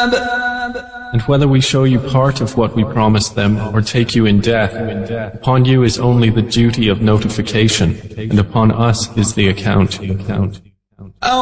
And whether we show you part of what we promised them or take you in death, upon you is only the duty of notification, and upon us is the account.